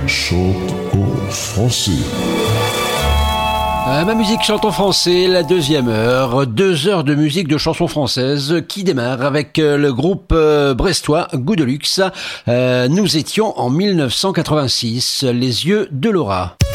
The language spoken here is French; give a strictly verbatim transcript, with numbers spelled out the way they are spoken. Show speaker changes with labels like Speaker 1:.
Speaker 1: chante en français.
Speaker 2: Euh, ma musique chante en français, la deuxième heure, deux heures de musique de chansons françaises qui démarre avec euh, le groupe euh, brestois Goût de Luxe. Euh, nous étions en mille neuf cent quatre-vingt-six, Les Yeux de Laura.